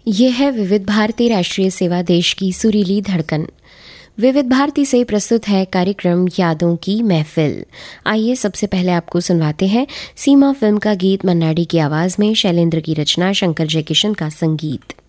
ये है विविध भारती राष्ट्रीय सेवा, देश की सुरीली धड़कन। विविध भारती से प्रस्तुत है कार्यक्रम यादों की महफिल। आइए सबसे पहले आपको सुनवाते हैं सीमा फिल्म का गीत, मन्ना डे की आवाज में, शैलेंद्र की रचना, शंकर जयकिशन का संगीत।